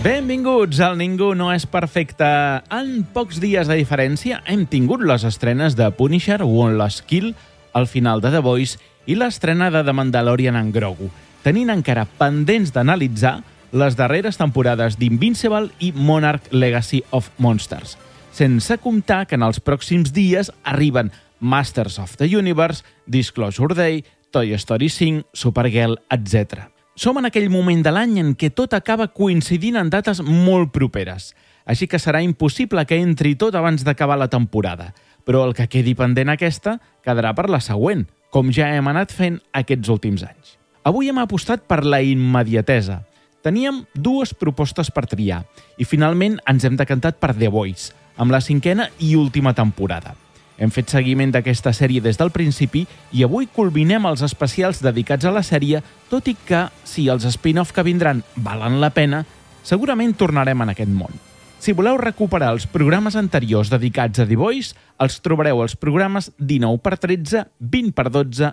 Benvinguts al Ningú no és perfecte. En pocs dies de diferència hem tingut les estrenes de Punisher, One Last Kill, el final de The Boys i l'estrena de The Mandalorian en Grogu, tenint encara pendents d'analitzar les darreres temporades d'Invincible i Monarch Legacy of Monsters. Sense comptar que en els pròxims dies arriben Masters of the Universe, Disclosure Day, Toy Story 5, Supergirl, etc. Som en aquell moment de l'any en què tot acaba coincidint en dates molt properes, així que serà impossible que entri tot abans d'acabar la temporada. Però el que quedi pendent aquesta quedarà per la següent, com ja hem anat fent aquests últims anys. Avui hem apostat per la immediatesa. Teníem dues propostes per triar i finalment ens hem decantat per The Boys, amb la 5ª i última temporada. Hem fet seguiment d'aquesta sèrie des del principi i avui culminem els especials dedicats a la sèrie, tot i que, si els spin-off que vindran valen la pena, segurament tornarem en aquest món. Si voleu recuperar els programes anteriors dedicats a The Boys, els trobareu als programes 19x13, 20x12,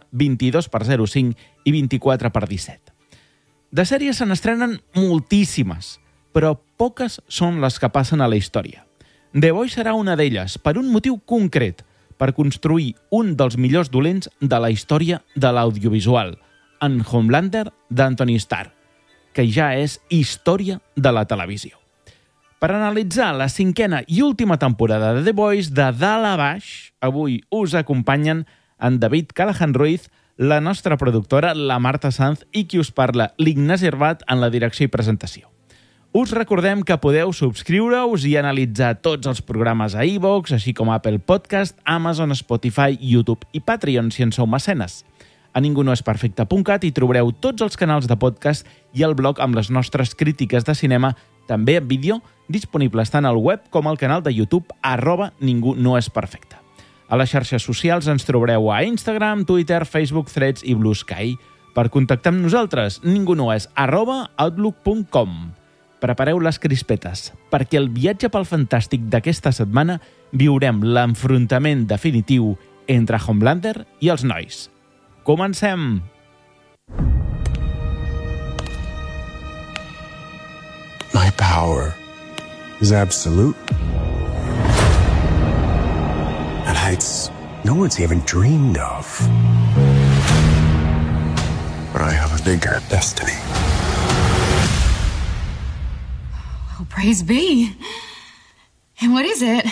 22x05 i 24x17. De sèries se n'estrenen moltíssimes, però poques són les que passen a la història. The Boys serà una d'elles, per un motiu concret, per construir un dels millors dolents de la història de l'audiovisual, en Homelander d'Anthony Starr, que ja és història de la televisió. Per analitzar la 5ª i última temporada de The Boys de dalt a baix, avui us acompanyen en David Callahan Ruiz, la nostra productora, la Marta Sanz, i qui us parla, l'Ignasi Herbat, en la direcció i presentació. Us recordem que podeu subscriure-us i analitzar tots els programes a iVoox, així com a Apple Podcast, Amazon, Spotify, YouTube i Patreon si en sou mecenes. A ningunoesperfecte.cat hi trobareu tots els canals de podcast i el blog amb les nostres crítiques de cinema, també en vídeo, disponibles tant al web com al canal de YouTube @ningunoesperfecte. A les xarxes socials ens trobareu a Instagram, Twitter, Facebook, Threads i Blue Sky. Per contactar amb nosaltres, ningunoes@outlook.com. Prepareu les crispetes, perquè el viatge pel fantàstic d'aquesta setmana viurem l'enfrontament definitiu entre Homelander i els nois. Comencem! My power is absolute. At heights no one's even dreamed of. But I have a bigger destiny. Oh, praise be. And what is it?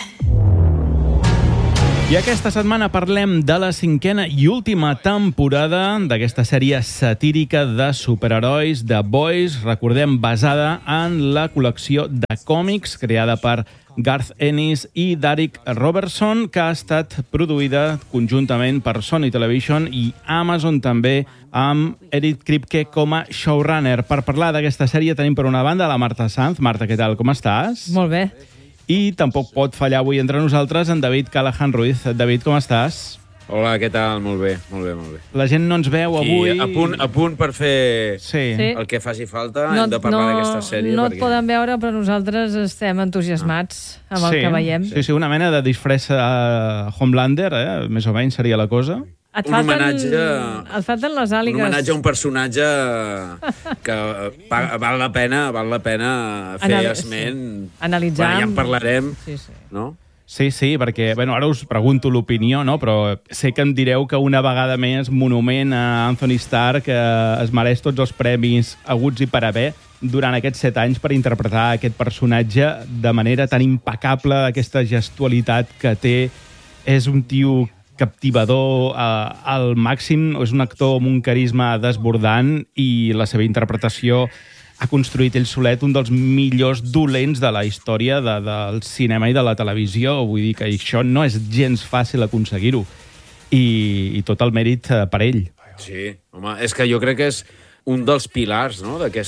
I aquesta setmana parlem de la 5ª i última temporada d'aquesta sèrie satírica de superherois, The Boys, recordem, basada en la col·lecció de còmics creada per Garth Ennis i Darick Robertson, que ha estat produïda conjuntament per Sony Television i Amazon també, amb Eric Kripke com a showrunner. Per parlar d'aquesta sèrie tenim per una banda la Marta Sanz. Marta, què tal? Com estàs? Molt bé. I tampoc pot fallar avui entre nosaltres en David Callahan Ruiz. David, com estàs? Hola, què tal? Molt bé, molt bé, molt bé. La gent no ens veu avui... A punt per fer Sí. el que faci falta. Hem de parlar d'aquesta sèrie. No et poden veure, però nosaltres estem entusiasmats amb el que veiem. Sí, una mena de disfressa a Homelander, més o menys seria la cosa. Et Un homenatge falten les àligues. Un homenatge a un personatge que val la pena fer esment. Analitzar. Bueno, ja en parlarem, Sí. no? Sí, perquè, ara us pregunto l'opinió, no? Però sé que em direu que una vegada més monument a Anthony Starr, que es mereix tots els premis haguts i per haver durant aquests 7 anys per interpretar aquest personatge de manera tan impecable, aquesta gestualitat que té. És un tio captivador al màxim, és un actor amb un carisma desbordant i la seva interpretació ha construït ell solet un dels millors dolents de la història del cinema i de la televisió. Vull dir que això no és gens fàcil aconseguir-ho. I tot el mèrit per ell. Sí, home, és que jo crec que és un dels pilars, no?, de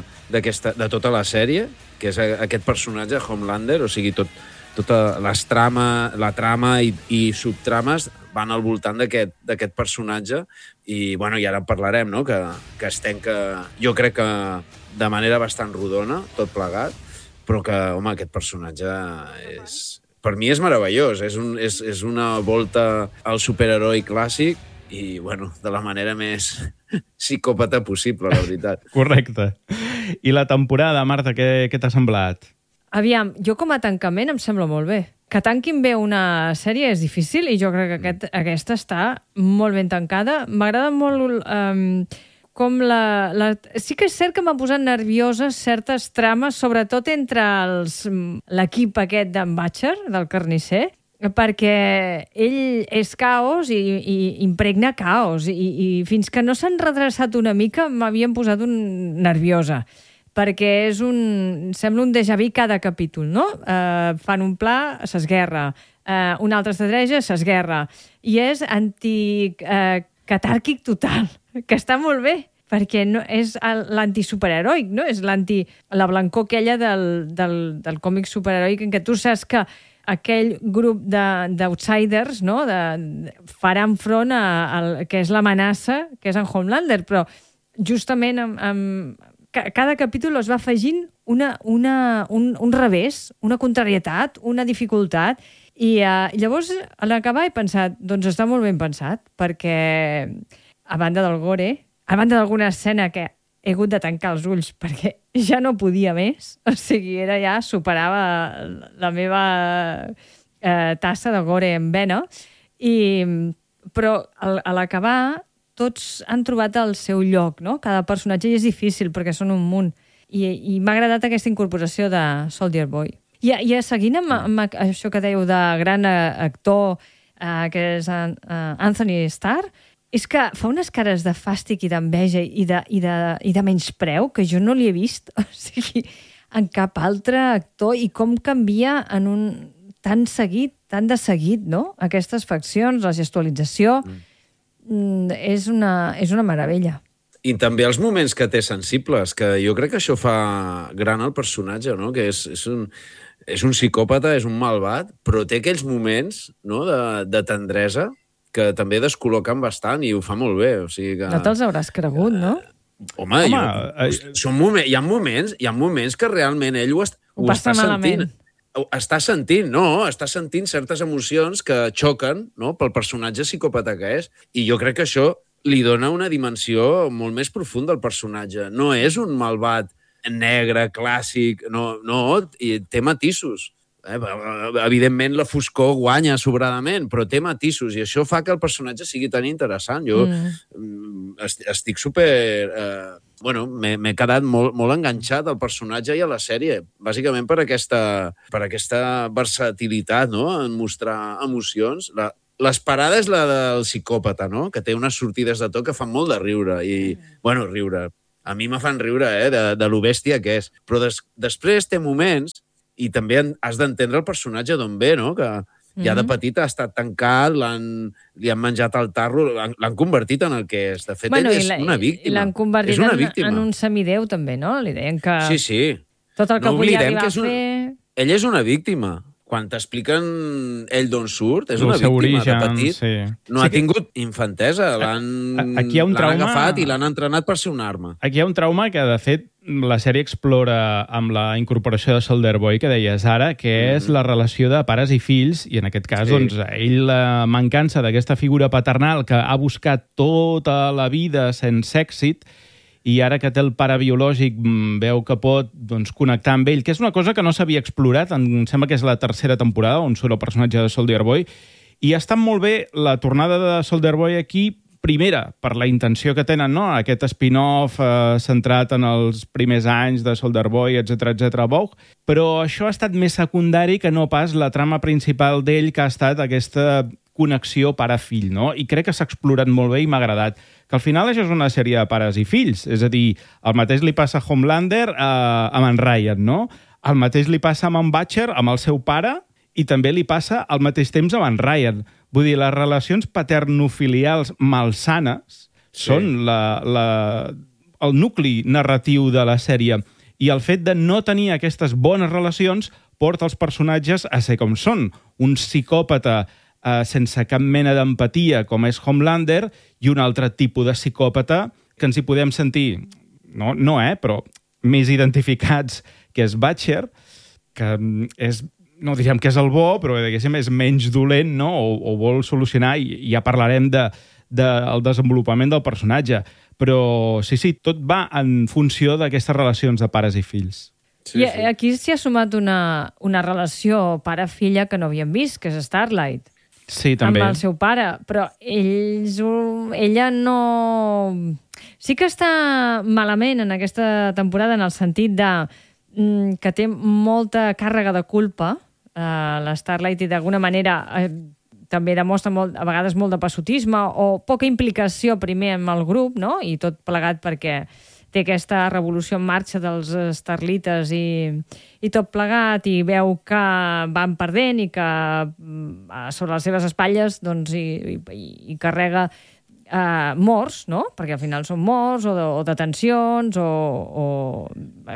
tota la sèrie, que és aquest personatge, Homelander, o sigui, tota la trama i subtrames van al voltant d'aquest personatge i, bueno, i ara en parlarem, no?, que es tanca, jo crec que de manera bastant rodona, tot plegat, però que, home, aquest personatge per mi és meravellós, és una volta al superheroi clàssic i, bueno, de la manera més psicòpata possible, la veritat. Correcte. I la temporada, Marta, què t'ha semblat? Aviam, jo com a tancament em sembla molt bé. Que tanquin bé una sèrie és difícil i jo crec que aquesta està molt ben tancada. M'agrada molt com sí que és cert que m'ha posat nervioses certes trames, sobretot entre l'equip aquest d'en Butcher, del carnisser, perquè ell és caos i impregna caos i fins que no s'han redreçat una mica m'havien posat nerviosa, perquè sembla un déjà vu cada capítol, no? Fan un pla, s'esguerra, un altre estratègia, s'esguerra, i és catàrquic total, que està molt bé, perquè no, és l'antisuperheroic, no? És la blancor aquella del còmic superheroic en què tu saps que aquell grup d'outsiders, no? Faran front al que és l'amenaça, que és en Homelander, però justament cada capítol es va afegint un revés, una contrarietat, una dificultat, i llavors a l'acabar he pensat, doncs està molt ben pensat, perquè a banda del gore, a banda d'alguna escena que he hagut de tancar els ulls perquè ja no podia més, o sigui, superava la meva tassa de gore en vena, però a l'acabar tots han trobat el seu lloc, no? Cada personatge, i és difícil perquè són un munt, i m'ha agradat aquesta incorporació de Soldier Boy. I seguint amb això que dèieu de gran actor, que és Anthony Starr, és que fa unes cares de fàstic i d'enveja i de menyspreu que jo no li he vist, o sigui, en cap altre actor, i com canvia en un tan de seguit, no? Aquestes faccions, la gestualització, és una meravella. I també els moments que té sensibles, que jo crec que això fa gran el personatge, no? Que és un psicòpata, és un malvat, però té aquells moments, no? de tendresa que també descol·loquen bastant i ho fa molt bé. O sigui que... No te'ls hauràs cregut, no? Home, hi ha moments que realment ell ho està sentint. Està sentint certes emocions que xoquen, no? Pel personatge psicòpata que és. I jo crec que això li dona una dimensió molt més profunda al personatge. No és un malvat negre, clàssic, no, i té matisos. Evidentment, la foscor guanya sobradament, però té matisos, i això fa que el personatge sigui tan interessant. Jo estic super... m'he quedat molt enganxat al personatge i a la sèrie, bàsicament per aquesta versatilitat, no? En mostrar emocions. L'esperada és la del psicòpata, no? Que té unes sortides de to que fan molt de riure. I, riure. A mi me fan riure, de lo bèstia que és. Però després té moments, i també has d'entendre el personatge d'on ve, no? Que ja de petit ha estat tancat, li han menjat el tarro, l'han convertit en el que és. De fet, ell és una víctima. I l'han convertit en un semideu, també, no? Li deien que... Sí. Tot el que volia arribar a fer... Ell és una víctima. Quan t'expliquen ell d'on surt, és una víctima de petit. Sí. No ha tingut infantesa. L'han agafat i l'han entrenat per ser una arma. Aquí hi ha un trauma que, de fet, la sèrie explora amb la incorporació de Soldier Boy, que deies ara, que és la relació de pares i fills, i en aquest cas, doncs, ell, la mancança d'aquesta figura paternal que ha buscat tota la vida sense èxit, i ara que té el pare biològic veu que pot connectar amb ell, que és una cosa que no s'havia explorat, em sembla que és la tercera temporada on surt el personatge de Soldier Boy, i està molt bé la tornada de Soldier Boy aquí, primera, per la intenció que tenen, no? Aquest spin-off centrat en els primers anys de Soldier Boy, etc. Vogue, però això ha estat més secundari que no pas la trama principal d'ell, que ha estat aquesta connexió pare-fill, no? I crec que s'ha explorat molt bé i m'ha agradat. Que al final això és una sèrie de pares i fills, és a dir, el mateix li passa a Homelander amb en Ryan, no? El mateix li passa amb en Butcher, amb el seu pare, i també li passa al mateix temps amb en Ryan. Vull dir, les relacions paternofilials malsanes són el nucli narratiu de la sèrie. I el fet de no tenir aquestes bones relacions porta els personatges a ser com són. Un psicòpata sense cap mena d'empatia, com és Homelander, i un altre tipus de psicòpata que ens hi podem sentir, però més identificats, que és Butcher, que és, no diríem que és el bo, però diguéssim és menys dolent, no? O vol solucionar, i ja parlarem del desenvolupament del personatge. Però sí, tot va en funció d'aquestes relacions de pares i fills. Sí, I aquí s'hi ha sumat una relació pare-filla que no havíem vist, que és Starlight. Sí, també. Amb el seu pare, però ella no... Sí que està malament en aquesta temporada en el sentit que té molta càrrega de culpa, la Starlight, i d'alguna manera també demostra a vegades molt de passotisme o poca implicació primer amb el grup, no? I tot plegat perquè té aquesta revolució en marxa dels Starlites i tot plegat, i veu que van perdent i que sobre les seves espatlles doncs, i carrega morts, no? Perquè al final són morts o detencions o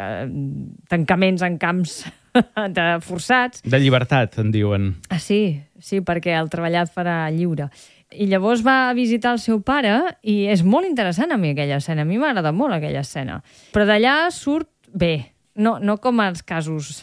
tancaments en camps forçats. De llibertat, en diuen. Sí, perquè el treballat farà lliure. I llavors va a visitar el seu pare i és molt interessant a mi aquella escena. A mi m'agrada molt aquella escena. Però d'allà surt bé. No com els casos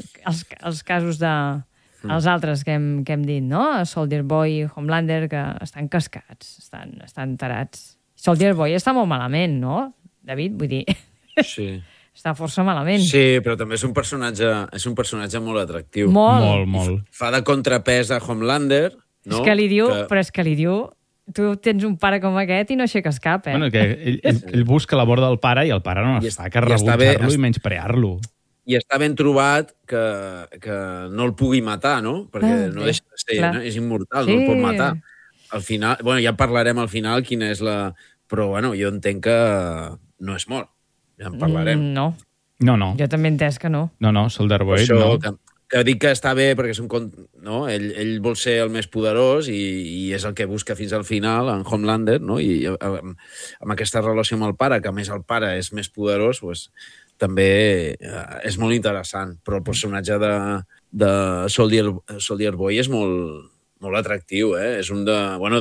els casos de els altres que hem dit, no? Soldier Boy i Homelander, que estan cascats, estan tarats. Soldier Boy està molt malament, no, David? Vull dir... Sí. Està força malament. Sí, però també és un personatge molt atractiu. Molt. Fa de contrapès a Homelander, no? És que li diu... Tu tens un pare com aquest i no aixeques cap, Bueno, que ell busca la vora del pare i el pare no fa que rebutjar-lo i menysprear-lo. I està ben trobat que no el pugui matar, no? Perquè no deixa de ser, no? És immortal, no el pot matar. Al final, ja parlarem al final quina és la... Però, jo entenc que no és mort. Ja en parlarem. No. Jo també he entès que no. No, Soldier Boy, no. Que dic que està bé perquè és no? Ell vol ser el més poderós i és el que busca fins al final, en Homelander, no? I amb aquesta relació amb el pare, que a més el pare és més poderós, doncs, també és molt interessant. Però el personatge de Soldier Boy és molt atractiu, És un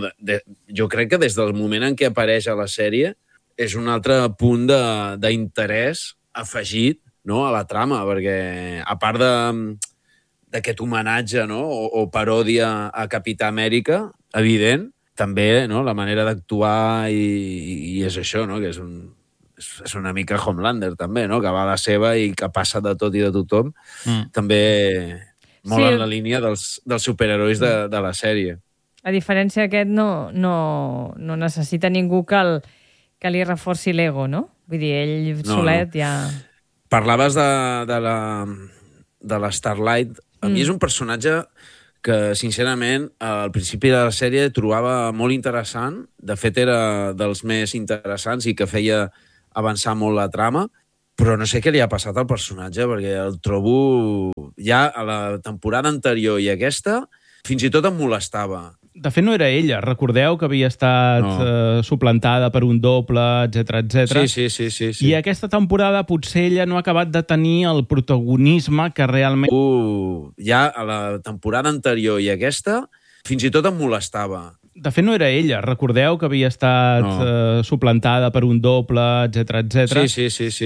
jo crec que des del moment en què apareix a la sèrie és un altre punt d'interès afegit, no, a la trama, perquè a part d'aquest homenatge, no, o paròdia a Capità Amèrica, evident, també, no, la manera d'actuar i és això, no, que és una mica Homelander, també, no, que va a la seva i que passa de tot i de tothom, també molt en la línia dels superherois de la sèrie. A diferència d'aquest, no necessita ningú que li reforci l'ego, no? Vull dir, ell solet ja... Parlaves de la Starlight. A mi és un personatge que, sincerament, al principi de la sèrie trobava molt interessant. De fet, era dels més interessants i que feia avançar molt la trama. Però no sé què li ha passat al personatge, perquè el trobo... Ja a la temporada anterior i aquesta, fins i tot em molestava. De fet, no era ella. Recordeu que havia estat suplantada per un doble, etc. Sí. I aquesta temporada potser ella no ha acabat de tenir el protagonisme que realment... Ja a la temporada anterior i aquesta, fins i tot em molestava. De fet, no era ella. Recordeu que havia estat suplantada per un doble, etc. Sí.